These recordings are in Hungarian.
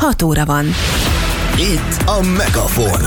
6 óra van. Itt a Megafon.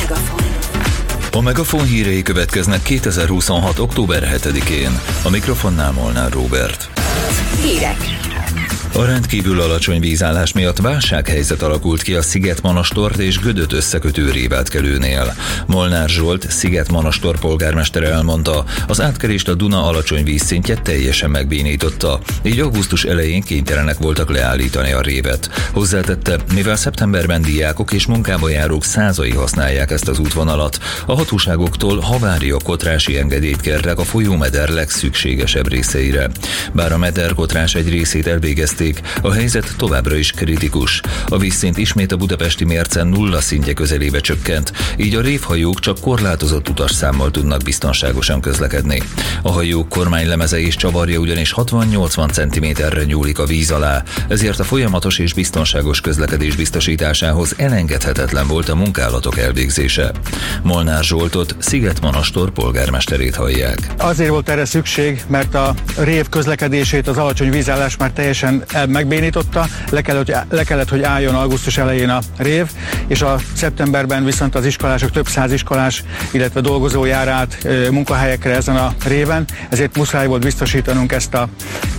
A Megafon hírei következnek 2026. október 7-én. A mikrofonnál Molnár Róbert. Hírek. A rendkívül alacsony vízállás miatt válsághelyzet alakult ki a Szigetmonastort és Gödöt összekötő révátkelőnél. Molnár Zsolt, Szigetmonastor polgármestere elmondta, az átkelést a Duna alacsony vízszintje teljesen megbénította, így augusztus elején kénytelenek voltak leállítani a révet. Hozzátette, mivel szeptemberben diákok és munkába járók százai használják ezt az útvonalat, a hatóságoktól havária-kotrási engedélyt kértek a folyómeder legszükségesebb részeire. Bár a mederkotrás egy részét elvégezték, a helyzet továbbra is kritikus. A vízszint ismét a budapesti mérce nulla szintje közelébe csökkent, így a révhajók csak korlátozott utasszámmal tudnak biztonságosan közlekedni. A hajók kormánylemeze és csavarja ugyanis 60-80 cm-re nyúlik a víz alá, ezért a folyamatos és biztonságos közlekedés biztosításához elengedhetetlen volt a munkálatok elvégzése. Molnár Zsoltot, Szigetmonastor polgármesterét hallják. Azért volt erre szükség, mert a rév közlekedését az alacsony vízállás már teljesen megbénította, le kellett, hogy álljon augusztus elején a rév, és a szeptemberben viszont az iskolások, több száz iskolás, illetve dolgozó jár át munkahelyekre ezen a réven, ezért muszáj volt biztosítanunk ezt a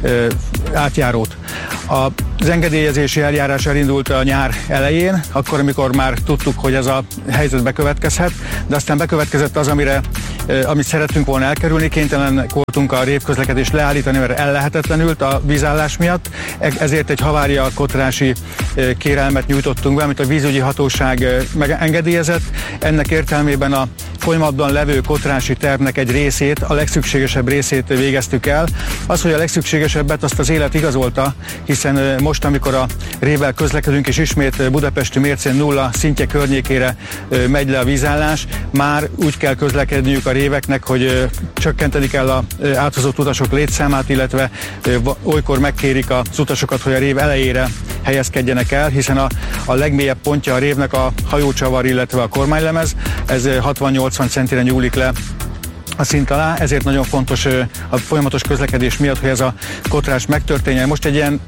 átjárót. Az engedélyezési eljárás elindult a nyár elején, akkor, amikor már tudtuk, hogy ez a helyzet bekövetkezhet, de aztán bekövetkezett az, amit szerettünk volna elkerülni, kénytelenek voltunk a révközlekedést leállítani, mert ellehetetlenült a vízállás miatt, ezért egy havária-kotrási kérelmet nyújtottunk be, amit a vízügyi hatóság engedélyezett. Ennek értelmében a folyamatban levő kotrási tervnek egy részét, a legszükségesebb részét végeztük el. Az, hogy a legszükségesebbet, azt az élet igazolta, hiszen most, amikor a révvel közlekedünk, és ismét budapesti mércén nulla szintje környékére megy le a vízállás, már úgy kell közlekedniük a réveknek, hogy csökkenteni kell az áthozott utasok létszámát, illetve olykor megkérik az utasokat, hogy a rév elejére helyezkedjenek el, hiszen a legmélyebb pontja a révnek a hajócsavar, illetve a kormánylemez, ez 60-80 centire nyúlik le a szint alá, ezért nagyon fontos a folyamatos közlekedés miatt, hogy ez a kotrás megtörténjen. Most egy ilyen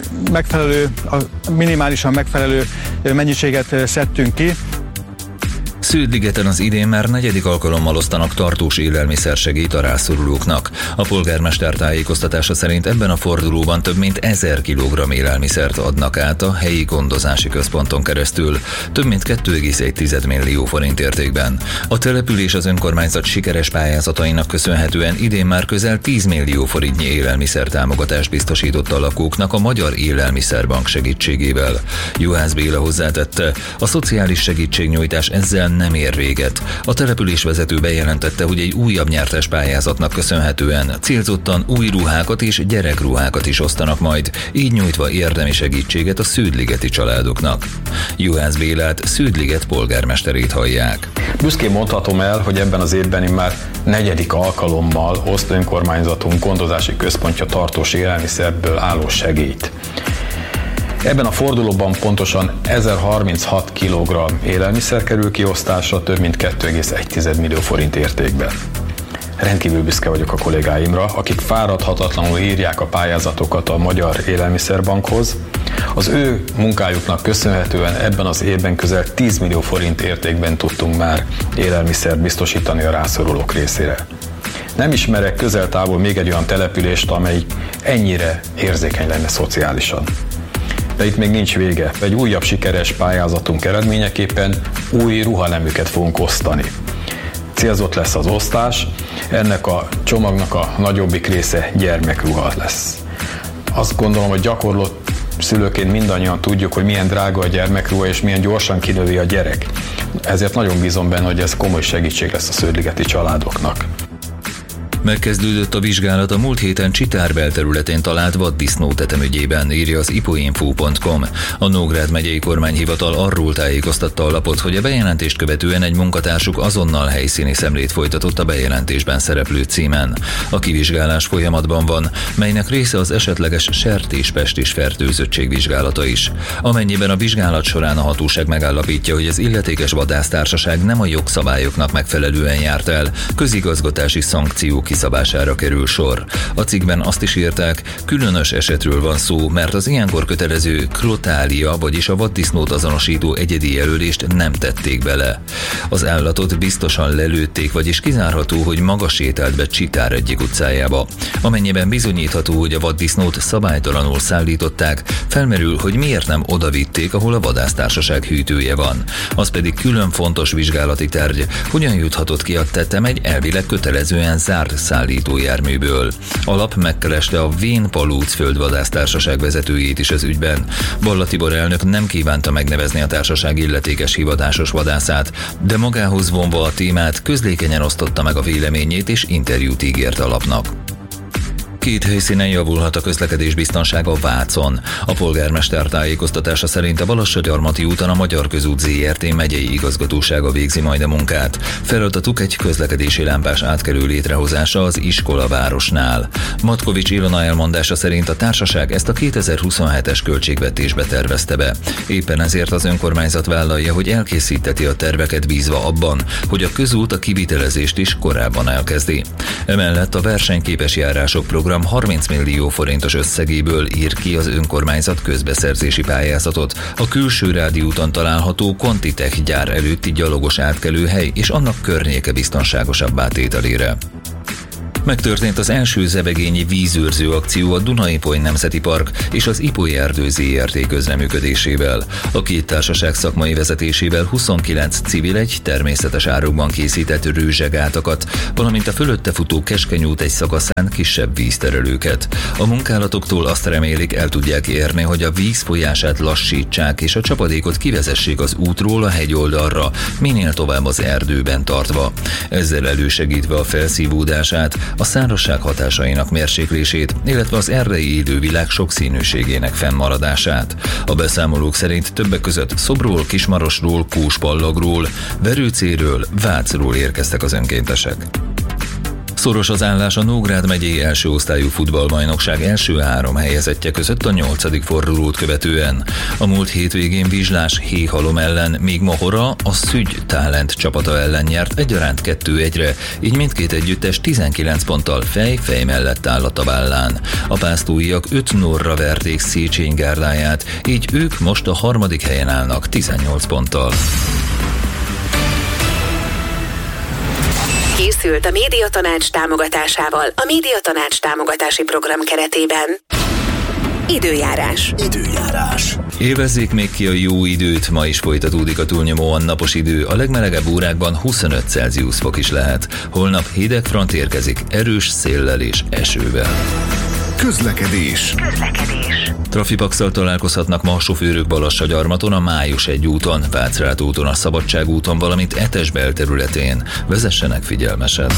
minimálisan megfelelő mennyiséget szedtünk ki. Szűdligeten az idén már 4. alkalommal osztanak tartós élelmiszersegélyt a rászorulóknak. A polgármester tájékoztatása szerint ebben a fordulóban több mint 1000 kg élelmiszert adnak át a helyi gondozási központon keresztül, több mint 2,1 millió forint értékben. A település az önkormányzat sikeres pályázatainak köszönhetően idén már közel 10 millió forintnyi élelmiszertámogatást biztosított a lakóknak a Magyar Élelmiszerbank segítségével. Juhász Béla hozzátette, a szociális segítségnyújtás ezzel nem ér véget. A település vezető bejelentette, hogy egy újabb nyertes pályázatnak köszönhetően célzottan új ruhákat és gyerekruhákat is osztanak majd, így nyújtva érdemi segítséget a szűdligeti családoknak. Juhász Bélát, Szűdliget polgármesterét hallják. Büszkén mondhatom el, hogy ebben az évben immár 4. alkalommal oszt önkormányzatunk gondozási központja tartós élelmiszerből álló segélyt. Ebben a fordulóban pontosan 1036 kg élelmiszer kerül kiosztásra, több mint 2,1 millió forint értékben. Rendkívül büszke vagyok a kollégáimra, akik fáradhatatlanul írják a pályázatokat a Magyar Élelmiszerbankhoz. Az ő munkájuknak köszönhetően ebben az évben közel 10 millió forint értékben tudtunk már élelmiszert biztosítani a rászorulók részére. Nem ismerek közel-távol még egy olyan települést, amely ennyire érzékeny lenne szociálisan. De itt még nincs vége. Egy újabb sikeres pályázatunk eredményeképpen új ruhaneműket fogunk osztani. Célzott lesz az osztás, ennek a csomagnak a nagyobbik része gyermekruha lesz. Azt gondolom, hogy gyakorló szülőként mindannyian tudjuk, hogy milyen drága a gyermekruha és milyen gyorsan kinövi a gyerek. Ezért nagyon bízom benne, hogy ez komoly segítség lesz a sződligeti családoknak. Megkezdődött a vizsgálat a múlt héten Csitár belterületén talált vaddisznótetem ügyében, írja az ipoinfo.com. A Nógrád megyei kormányhivatal arról tájékoztatta a lapot, hogy a bejelentést követően egy munkatársuk azonnal helyszíni szemlét folytatott a bejelentésben szereplő címen. A kivizsgálás folyamatban van, melynek része az esetleges sertéspestis fertőzöttség vizsgálata is. Amennyiben a vizsgálat során a hatóság megállapítja, hogy az illetékes vadásztársaság nem a jogszabályoknak megfelelően járt el, közigazgatási szankciók kiszabására kerül sor. A cikkben azt is írták, különös esetről van szó, mert az ilyenkor kötelező krotália, vagyis a vaddisznót azonosító egyedi jelölést nem tették bele. Az állatot biztosan lelőtték, vagyis kizárható, hogy maga sétált be Csitár egyik utcájába. Amennyiben bizonyítható, hogy a vaddisznót szabálytalanul szállították, felmerül, hogy miért nem odavitték, ahol a vadásztársaság hűtője van. Az pedig külön fontos vizsgálati tárgy, hogyan juthatott ki a tetem egy elvileg kötelezően zárt szállítójárműből. A lap megkereste a Vén Palóc földvadásztársaság vezetőjét is az ügyben. Balla Tibor elnök nem kívánta megnevezni a társaság illetékes hivatásos vadászát, de magához vonva a témát közlékenyen osztotta meg a véleményét és interjút ígért a lapnak. 2 helyszínen javulhat a közlekedés biztonsága Vácon. A polgármester tájékoztatása szerint a Balassagyarmati úton a Magyar Közút Zrt. Megyei igazgatósága végzi majd a munkát. Feladatuk egy közlekedési lámpás átkelő létrehozása az iskolavárosnál. Matkovics Ilona elmondása szerint a társaság ezt a 2027-es költségvetésbe tervezte be. Éppen ezért az önkormányzat vállalja, hogy elkészíteti a terveket bízva abban, hogy a közút a kivitelezést is korábban elkezdi. Emellett a versenyképes járások program 30 millió forintos összegéből ír ki az önkormányzat közbeszerzési pályázatot a Külső Rádi úton található Contitech gyár előtti gyalogos átkelőhely és annak környéke biztonságosabbá tételére. Megtörtént az első zebegényi vízőrző akció a Duna-Ipoly Nemzeti Park és az Ipoly Erdő Zrt. Közreműködésével. A két társaság szakmai vezetésével 29 civil egy természetes árokban készített rőzsegátakat, valamint a fölötte futó Keskeny út egy szakaszán kisebb vízterelőket. A munkálatoktól azt remélik, el tudják érni, hogy a víz folyását lassítsák és a csapadékot kivezessék az útról a hegyoldalra, minél tovább az erdőben tartva. Ezzel elősegítve a felszívódását, a szárazság hatásainak mérséklését, illetve az erdei élővilág sokszínűségének fennmaradását. A beszámolók szerint többek között Szobról, Kismarosról, Kóspallagról, Verőcéről, Vácról érkeztek az önkéntesek. Szoros az állás a Nógrád megyei első osztályú futballbajnokság első 3 helyezettje között a 8. fordulót követően. A múlt hétvégén Vizslás Héhalom ellen, míg Mohora a Szügy Talent csapata ellen nyert egyaránt 2-1-re, így mindkét együttes 19 ponttal fej mellett áll a tabellán. A pásztóiak 5-0-ra verték Széchenyi gárdáját, így ők most a 3. helyen állnak 18 ponttal. Készült a Médiatanács támogatásával a Médiatanács támogatási program keretében. Időjárás. Élvezzék még ki a jó időt, ma is folytatódik a túlnyomóan napos idő, a legmelegebb órákban 25 Celsius fok is lehet. Holnap hideg front érkezik, erős széllel és esővel. Közlekedés. Trafipaxal találkozhatnak ma a sofőrök Balassagyarmaton, a Május 1 úton, Vácrát úton, a Szabadság úton, valamint Etes belterületén. Vezessenek figyelmesen.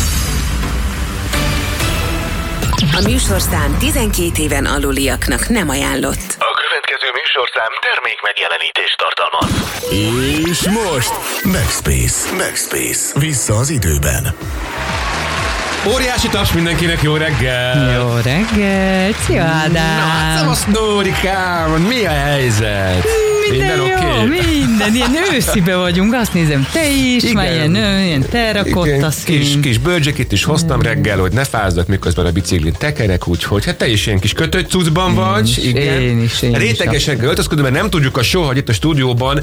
A műsorszám 12 éven aluliaknak nem ajánlott. A következő műsorszám termék megjelenítést tartalmaz. És most Backspace. Vissza az időben. Óriási taps mindenkinek, jó reggel! Jó reggel! Szia, Ádám! Na, hát szevasz, Nórikám! Mi a helyzet? Minden jó, minden. Ilyen őszibe vagyunk, azt nézem, te is, igen. Már ilyen terrakottaszín. Kis bölcseket is hoztam reggel, hogy ne fázzak, miközben a biciklin tekerek, úgyhogy hát te is ilyen kis kötött cuccban vagy. Igen. Én is. Rétegesen öltözködöm, mert nem tudjuk soha, hogy itt a stúdióban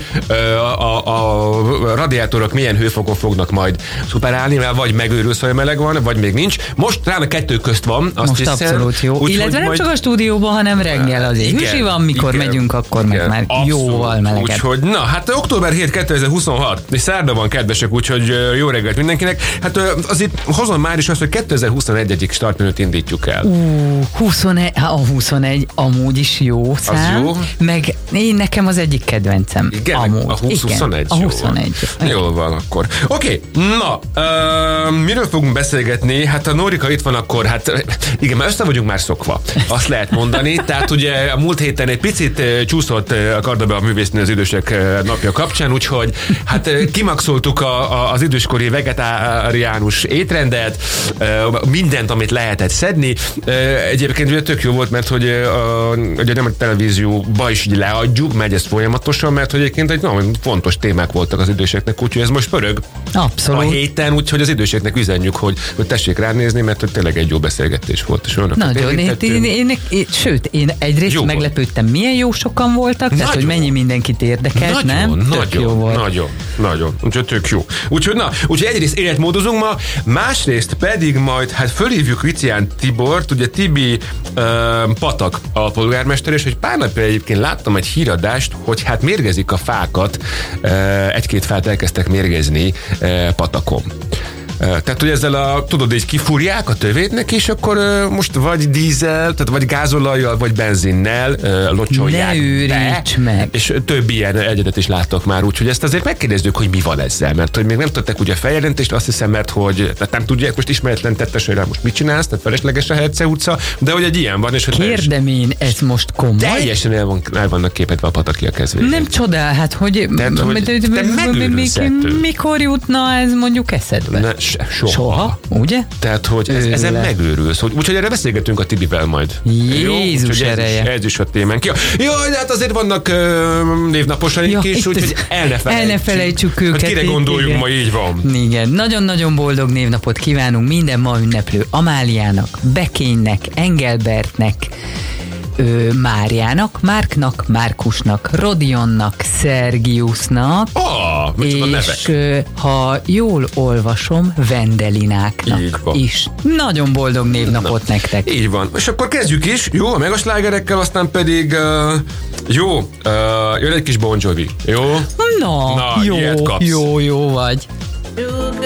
a radiátorok milyen hőfokon fognak majd szuperálni, mert vagy megőrülsz, hogy meleg van, vagy még nincs. Most rá a 2 közt van. Azt most hiszem, abszolút jó. Illetve nem csak a stúdióban, hanem reggel azért. Hűsi van, mikor megyünk, akkor meg már jóval melegebb. Úgyhogy, na, hát október 7 2026, és szerda van, kedvesek, úgyhogy jó reggelt mindenkinek. Hát azért hozom már is azt, hogy 2021 egyik startmenüt indítjuk el. 21 amúgy is jó szám. Az jó? Meg nekem az egyik kedvencem. Igen, amúgy. a 2021 a 21. Jól van akkor. Oké, na, miről fogunk beszélgetni? Hát a Nórika itt van akkor, hát igen, mert össze vagyunk már szokva. Azt lehet mondani. Tehát ugye a múlt héten egy picit csúszott a Kardabe a művésznő az idősek napja kapcsán, úgyhogy hát kimaxoltuk az időskori vegetáriánus étrendet, mindent, amit lehetett szedni. Egyébként ugye tök jó volt, mert hogy ugye nem a televízióba is így leadjuk, megy ez folyamatosan, mert hogy egyébként egy nagyon fontos témák voltak az időseknek, úgyhogy ez most pörög. Abszolút. A héten, úgyhogy az időseknek üzenjük, hogy tessék ránézni, mert hogy tényleg egy jó beszélgetés volt. És nagyon, sőt, én egyrészt jó meglepődtem, milyen jó sokan voltak, tehát hogy mennyi mindenkit érdekelt, nem? Nagyon. Úgyhogy tök jó. Úgyhogy egyrészt életmódozunk ma, másrészt pedig majd hát fölhívjuk Vicián Tibort, ugye Tibi Patak a polgármester, és hogy pár napja egyébként láttam egy híradást, hogy hát mérgezik a fákat, egy-két fát elkezdtek mérgezni Patakon. Tehát, hogy ezzel tudod, így kifúrják a tövétnek, és akkor most vagy dízel, tehát vagy gázolajjal, vagy benzinnel locsolják be, meg. És több ilyen egyedet is láttak már, úgyhogy ezt azért megkérdezzük, hogy mi van ezzel, mert hogy még nem tettek ugye feljelentést, azt hiszem, mert hogy nem tudják most ismeretlen tettesőre most mit csinálsz, tehát felesleges a Herce utca, de hogy egy ilyen van, és hogy kérdem én, ez most komoly? Teljesen el vannak képedve a Pataki a kezvében. Nem csodál, hát hogy mikor jutna ez mondjuk eszedbe? Soha. Ugye? Tehát, hogy ezen megőrülsz. Úgyhogy erre beszélgetünk a Tibivel majd. Jézus ereje. Ez is a témánk. Jaj, de hát azért vannak névnaposaink is, úgyhogy el ne felejtsük őket. Hát kire gondoljunk, igen. Ma így van. Igen. Nagyon-nagyon boldog névnapot kívánunk minden ma ünneplő Amáliának, Bekénynek, Engelbertnek, Máriának, Márknak, Márkusnak, Rodionnak, Szergiusnak, és ha jól olvasom, Vendelináknak is. Nagyon boldog névnapot nektek. Így van. És akkor kezdjük is, jó, a megaslágerekkel, aztán pedig jön egy kis Bon Jovi, jó? Na jó vagy.